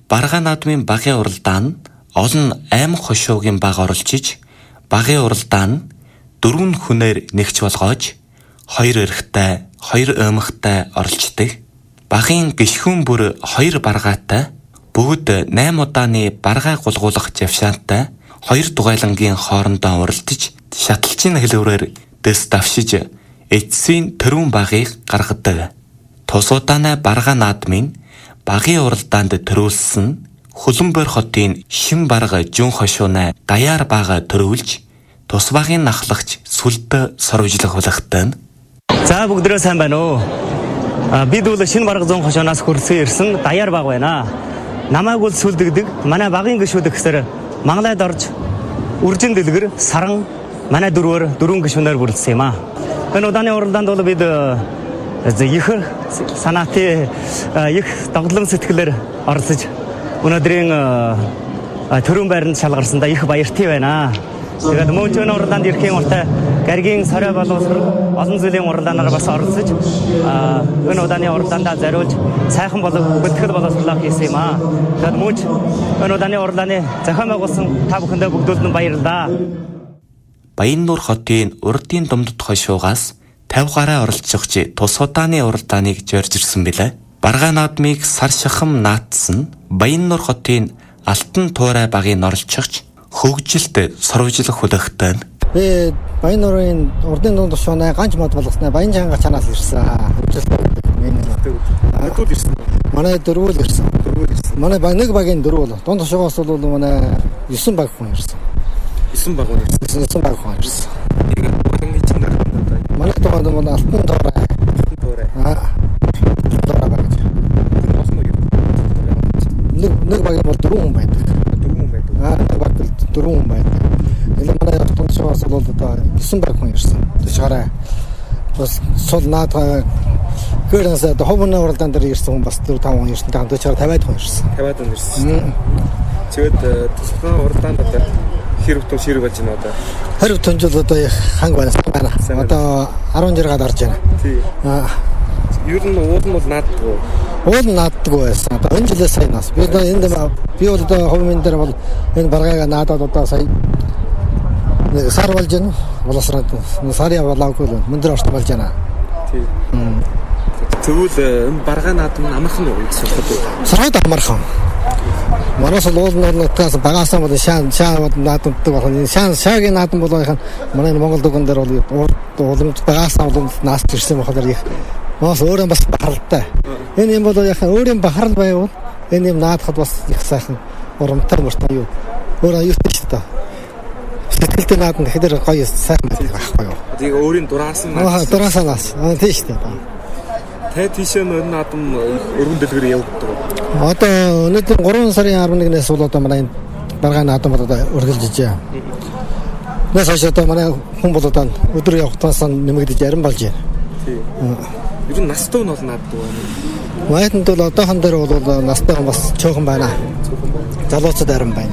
Баргаа наадмын багийн уралдаан нь олон аймаг хошуугийн баг оролж иж багийн уралдаан нь 4 хүнээр нэгч болгоож 2 эрэгтэй, 2 аймагтай оролцдог. Багийн гишүүн бүр 2 баргаатай бүгд 8 удааны баргаа гулгуулах жавшаантай 2 дугайлангийн хоорондоо уралдаж шаталчийн хэлбэрээр дэс давшиж эцсийн төрүүн багийг гаргадаг. Тус удааны баргаа наадмын багийн уралдаанд төрүүлсэн Хүлэмбэр хотын шин барга жүн хошуунаа даяар бага төрүүлж тус багийн нахлагч сүлдө сорвжлах hulахтай. За бүгдөө сайн байна уу? Бид бол шин барга жүн хошуунаас хөрсөн ирсэн даяар баг байна. Намайг бол сүлдэгдэг манай багийн гишүүд гэсээр Мангалайд орж үржин дэлгэр саран манай дөрвөн гишүүнээр бүрэлдсэн юм аа. Энэ удааны уралдаанд бол бид их санаатын их догдлон сэтгэлээр оролцож өнөөдрийн төрийн байранд шалгарсандаа их баяртай байна. Тэгээд мөн ч энэ уралдаанд ирэхийн уртаа гаригийн сарай боловсрол олон зүйлийн уралдаанаар бас оролцож энэ удааны уралдаандаа зориулж сайхан бэлтгэл боловсруулах хийсэн юм аа. Тэгээд мөн ч энэ удааны уралдааны зохион байгуулсан та бүхэндээ бүгдүүлэн баярлалаа. Баяннуур хотын урдын думдд хошуугаас 50 гараа оролцогч тус удааны уралдааныг зорж ирсэн билээ. Баргаа наадмыг сар шахам наатсан Баяннуур хотын Алтан туурай багийн оролцогч хөгжилд сорвжлах hulахтай. Би Баяннуурын урдын дунд хошуунаа ганц мод болгосноо Баян чанга чанаас ирсэн. Хэдүүд ирсэн. Манай дөрвөл ирсэн. Манай нэг багийн дөрвөл. Дунд хошуугаас бол манай 9 баг хүн ирсэн. 9 баг хүн ирсэн. 9 баг хүн ирсэн. Яг багийн чанга манай тухайд манай Алтан туурай. Нэг багийн бол 4 хүн байдаг. 4 баг 4 хүн байдаг. Энэ манай дунд хошуугаас бол одоо 9 баг хүн ирсэн. Тэшгаараа бас сул наадга гэрэнсээ ховны уралдаан дээр ирсэн хүн бас 4-5 хүн ирсэн. Тэшгаараа 50 хүн ирсэн. 50 хүн ирсэн. Тэгэд тусгай уралдаанд одоо хэрэг тун ширэг болж байна одоо. Хэрэг тунжил одоо ханг байна. Одоо 16-аад орж байна. Тий. Ер нь уул нь бол нааддаг. Уул нааддаг байсан. Одоо энэ жилээс сайнаас. Би бол одоо ховмын дээр бол энэ баргаага наадаад одоо сая сар болж байна. Боловсрол сарын болоогүй л мөндөр орч болж байна. Тий. Тэгвэл энэ баргаа наадам нь амархан уу гэсэн үг. Саргад амархан. Манайс уул нутгаас багаасаа бол шаан наадамдаг байна. Шаагийн наадам бол манай Монгол дүгэн дээр бол уламж багаасаа бол наасч ирсэн болохоор их Моос өөрөө бас бахаралтай. Энэ юм бол яхаа өөрийн бахарал байвал энэ юм наадахад бас их сайхан урамтай мөртэй юу. Өөрөө аюултай шүү дээ. Сэтгэлтэй наадна гэхээр гоё сайхан байдаг байхгүй юу. Тийг өөрийн дураасан наас. Дураасан наас. Тийм шүү дээ. Тэ тийшээ энэ наадам өргөн дэлгэр явагддаг. Одоо өнөөдөр 3 сарын 11-ээс бол одоо манай баргаа наадам бол одоо өргөлж ижээ. Нэс хойш одоо манай хүн бол одоо өдөр явахтаас нэмэгдэж ярин болж байна. Тийм. Ер нь настай нь бол нааддаг байна. Майданд бол одоохон дээр бол настай бас чөөхөн байна. Залуучууд арин байна.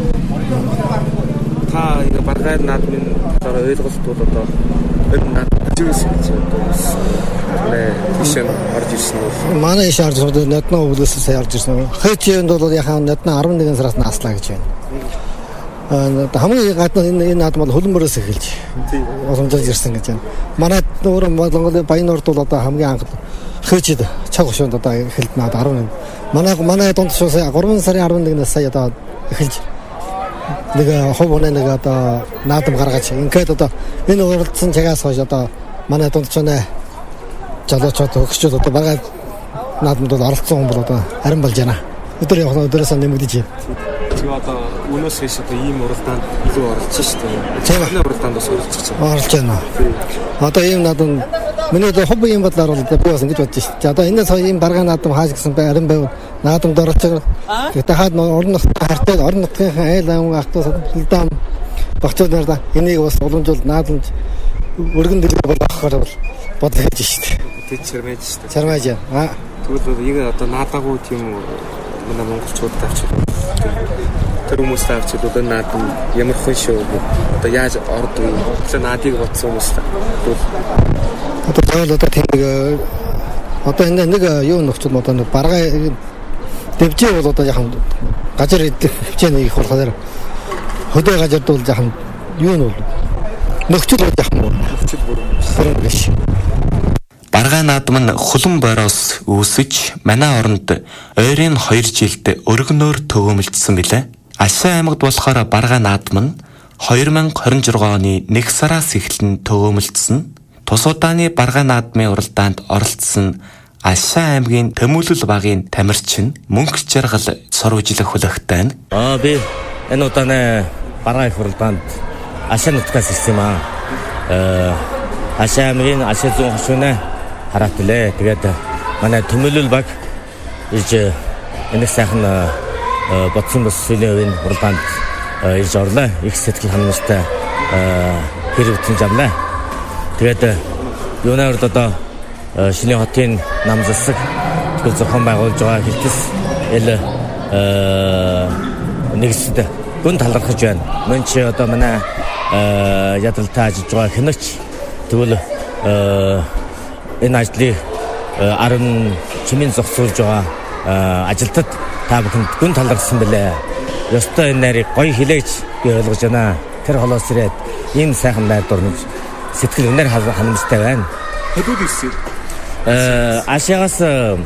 Та энэ баргаа наадмын дараа ойлголт бол одоо энэ наадмын зүйлс гэж байна. Тийшээ орж ирсэн бол манай иш орж ирсэн нодны өвлөөсөө орж ирсэн. Хойчинд бол яхаа нодны 11 сараас нааслаа гэж байна. Хамгийн гадна энэ наадам бол хөлбөрөөс эхэлж уламжлаж ирсэн гэж байна. Манай өөрөө Монголын Баяннуурд бол одоо хамгийн анх хөөчид цаг хошуунд одоо эхэлж наад 11. Манай дунд хошуу 3 сарын 11-ээс сая одоо эхэлж нэг ховны нэг одоо наадам гаргаж ингээд одоо энэ уралдсан цагаас хойш одоо манай дунд хошууны залуучууд өгчүүд одоо баргаад наадамд оролцсон хүн бол одоо харин болж байна. Өдөр явах өдрөөс нэмэгдэж байна. Тэгээ одоо өнөөс хойш одоо ийм уралдаанд илүү оролцсон шүү дээ. Цэвэрний уралдаанд бас оролцож байна. Оролж байна. Одоо ийм наадам миний одоо хобби юм бодлоор бол би бас ингэж бодож шүү дээ. Одоо энэс ийм баргаа наадам хааж гисэн бай харин байв наадамд оролж байгаа. Гэтэ хаад орон нутгийн хартай орон нутгийн айл ам ахтус хилдэм багцууд нарда энийг бас уламжуул наадамж өргөн дэлгэр болгохоор бодлоо хийж шүү дээ. Тэг чармайж шүү дээ. Чармайж. Тэгвэл яг одоо наадаагүй тийм манай монголчууд тавьчих. Тэр хүмүүстэй авчид одоо наадам ямар хүн шүү. Одоо яаж ордог юм. Тэр наадыг бодсон хүмүүстэй. Одоо тийм одоо энэ нэг юу нөхцөл одоо баргаа дэвжээ бол одоо яхан газар идэх хэмжээний их болохоор хөдөө газард бол яхан юу нь бол нөхцөл бол яхан нөхцөл бүрэн биш. Баргаа наадам нь хулан бороос үүсэж манай оронд ойрын 2 жилд өргөнөөр төгөөмөлдсөн билээ. Ашаа аймагт болохоор баргаа наадам нь 2026 оны 1 сараас эхлэн төгөөмөлдсөн. Тус удааны баргаа наадмын уралдаанд оролцсон Ашаа аймгийн Төмөлөл багийн тамирчин мөнгө жаргал сурвалжлах хүлэгтэй нь. Би энэ удааны баргаа их уралдаанд Ашаа нутгаас ирсэн юм аа. Ашаа аймгийн Ашаа зүүн хошууны хараатлаа. Тэгээд манай Төмөлөл баг ирж энэ сайхан бодсон бас сүүлийн үеийн уралдаанд ирж орлоо. Их сэтгэл ханамжтай хэрэгтэн жамлаа. Тэгээд юунаар одоо Шинийн хотын нам засаг тэгвэл зохион байгуулж байгаа хэлтс нэгсэд гүн талархаж байна. Мөн чи одоо манай ядралтай ажиллаж байгаа хянагч тэгвэл энэ ажлыг 10 чимийн зогсуулж байгаа ажилтнад та бүхэнд гүн талархсан билээ. Ёстой энэ нарыг гоё хилээч би ойлгож байна. Тэр холоос ирээд ийм сайхан найдвар нь сэтгэл үнээр ханамжтай байна. Хөдөөд ирсэн. Ашаагаас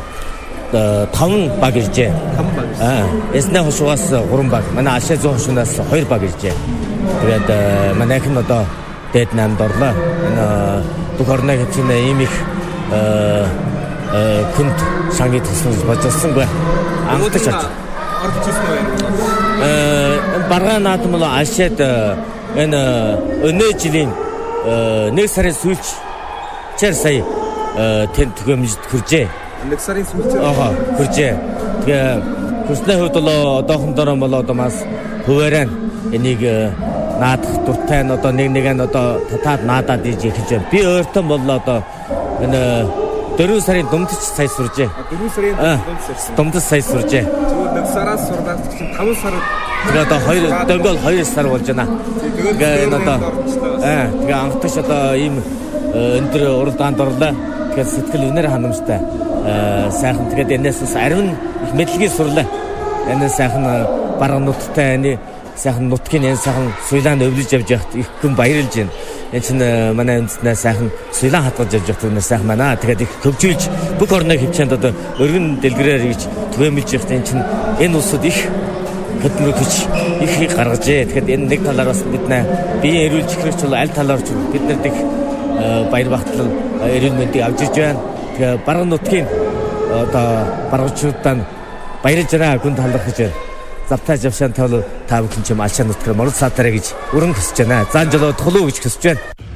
5 баг иржээ. 5 баг ирсэн. Эснэ хошуугаас 3 баг. Манай Ашаа зүүн хошуунаас 2 баг иржээ. Тэгээд манайх нь одоо дээд 8-д орлоо. Энэ бүх орны хэмжээний ийм их хүнд шангийн туслаж божсонгүй. Анхдаж чад. Орж ирсэн үү? Баргаа наадам бол Ашаад энэ өнөө жилийн 1 сарын сүүлч чар сая тэнд төгөөмжид хүржээ. 1 сарын сүүлчээр хүржээ. Тэгээ хүснээ хувьд бол одоохондоо бол одоо бас хуваарай энийг наадах дуртай нь одоо нэг нь одоо татаад наадаад иж эхэлж байна. Би өөртөө бол одоо энэ 4 сарын дундч сая суржээ. 4 сарын дундч сая суржээ. Зүгээр 1 сараас сурдаг чинь 5 сар. Тэгээ одоо 2 дөнгөл 2 сар болж байна. Тэгээ энэ одоо тэгээ анхдагч одоо ийм өндөр уралдаанд орлоо. Тэгэхээр сэтгэл үнээр ханамжтай сайхан тэгээд энэс бас ариун их мэдлэгийг сурлаа. Энэ сайхан барга нуттай энэ сайхан нутгийн энэ сайхан суйлаанд өвлөж явж байхад их хүн баярлж байна. Энэ чинь манай үндэснээ сайхан суйлаан хатгаж явж байхад энэ сайхан байна. Тэгээд их хөгжүүлж бүх орны хэмжээнд одоо өргөн дэлгэрээр гэж түгээмэлж явахад энэ чинь энэ улсад их хөдөлмөр хүч их гаргажээ. Тэгэхээр энэ нэг талаар бас бид биеийн эрүүл чихрэгч бол аль талаар ч бид нарт их баяр багтлал эрүүл мэндийг авч ирж байна. Тэгээ барга нутгийн одоо баргачуудаа баярлж байна. Гүн талархаж байна. Завтай жавшаан тавл та бүхэн чим Ашаа нутгаар морд саатараа гэж өрн хүсэж байна. Зан жолоо тулуу гэж хүсэж байна.